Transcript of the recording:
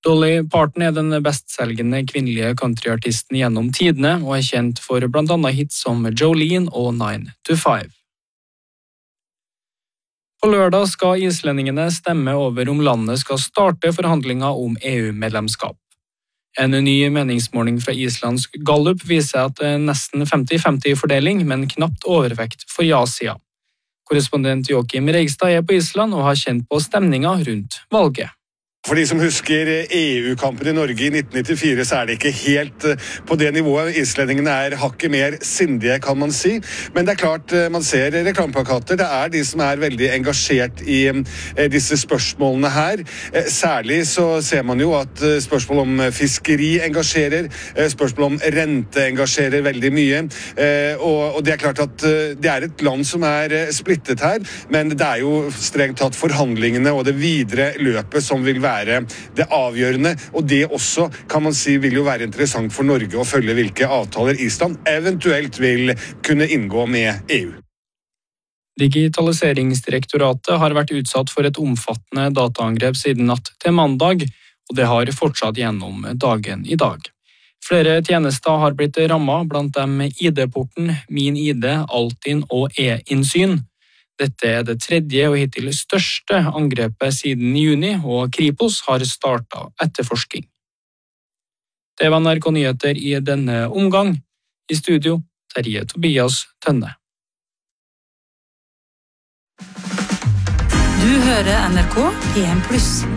Dolly Parton den bestselgende kvinnelige countryartisten gjennom tidene og kjent for blant annet hits som Jolene og 9 to 5. På lørdag skal islendingene stemme over om landet skal starte forhandlinger om EU-medlemskap. En ny meningsmåling fra Islands Gallup viser at nesten 50-50 fordeling, men knapt overvekt for ja-siden. Korrespondent Joakim Reigstad på Island og har kjent på stemninga rundt valget. For de som husker EU-kampen i Norge i 1994, så det ikke helt på det nivået. Islendingene hakket mer sindige, kan man si. Men det klart, man ser reklameplakater. Det de som veldig engasjert i disse spørsmålene her. Særlig så ser man jo at spørsmål om fiskeri engasjerer, spørsmål om rente engasjerer veldig mye. Og det klart at det et land som splittet her, men det jo strengt tatt forhandlingene og det videre løpet som vil være det avgjørende, og det også, kan man si, vil jo være interessant for Norge å følge hvilke avtaler Island eventuelt vil kunne inngå med EU. Digitaliseringsdirektoratet har vært utsatt for et omfattende dataangrep siden natt til mandag, og det har fortsatt gjennom dagen i dag. Flere tjenester har blitt rammet, blant dem ID-porten, Min ID, Altinn og e-innsyn. Dette det tredje og hittil største angrepet siden juni, og Kripos har startet etterforsking. Det var NRK Nyheter i denne omgang. I studio, Terje Tobias Tønne. Du hører NRK 1+.